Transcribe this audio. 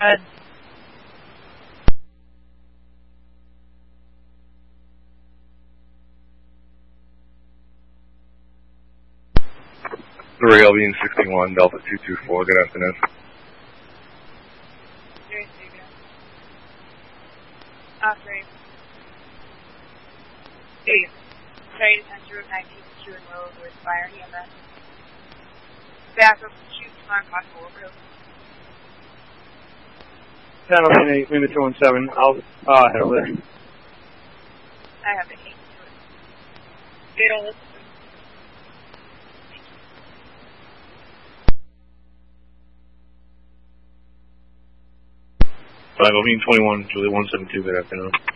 ahead. Rail being 61, Delta 224, good afternoon. Sorry. Hey, sorry to send you a 19 and road with fire EMS. Back up to shoot on possible overload. Channel 8, Lima 217, I'll head over there. I have an 8 to it. They don't listen. Bravo being 21, Julie 172, good afternoon.